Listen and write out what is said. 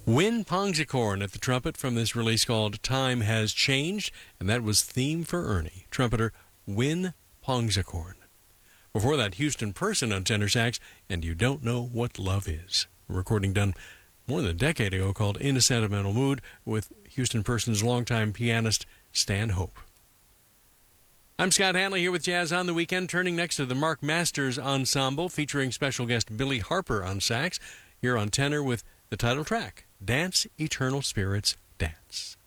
Win Pongsacorn at the trumpet from this release called Time Has Changed, and that was Theme for Ernie, trumpeter Win Pongsacorn. Before that, Houston Person on tenor sax, and You Don't Know What Love Is, a recording done more than a decade ago called In a Sentimental Mood with Houston Person's longtime pianist Stan Hope. I'm Scott Hanley here with Jazz on the Weekend, turning next to the Mark Masters Ensemble featuring special guest Billy Harper on sax, here on tenor with the title track, Dance, Eternal Spirits, Dance.